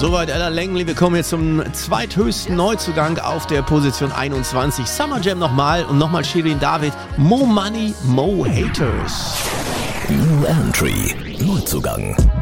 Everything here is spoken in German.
Soweit Ella Langley. Wir kommen jetzt zum zweithöchsten Neuzugang auf der Position 21. Summer Jam nochmal und nochmal Shirin David. More Money, More Haters. New Entry. Neuzugang.